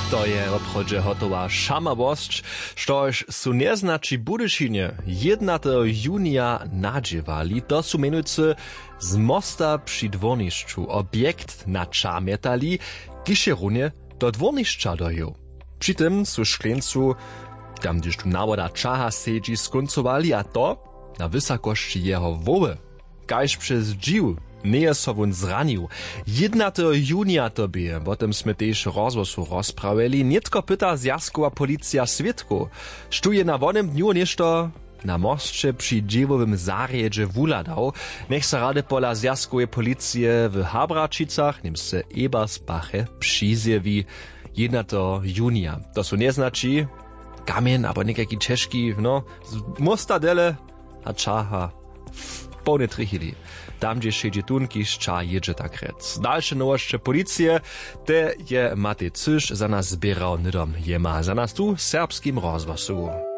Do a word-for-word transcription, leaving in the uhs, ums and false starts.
To je obchodźe hotowa šamawosć, štož su neznači budyšinie jedenastego junia nadziewali, to su menujcy z mosta przy dwornišću objekt načametali, kiše runie do dwornišća doju. Przy tym su šklencu, tam gdyż tu nawoda čaha sedzi, skoncowali, a to na wysokości jeho woły. Kajż przez dziw nie je so won zranił. jedenastego junia to bie, potem sme tež rozwosu rozprawili, nietko pyta zjazkowa policja świadków. Sztuje na wonem dniu nešto na mosće przy dziewowym zarjedzie wuladał, nech se rady pola zjazkowej policje w Habračicach, nim se Ebersbache přizjewi jedenastego junia. To su nie znaczy kamien, abo nekaki češki, no, z mostadele a čaha pełne trichili. Tam, gdzie siedzi tunki, szcza jedzie tak rec. Dalsze nowości policije, te je Matej Cyš za nas zbierał nydom jema, za nas tu serbskim rozwosu.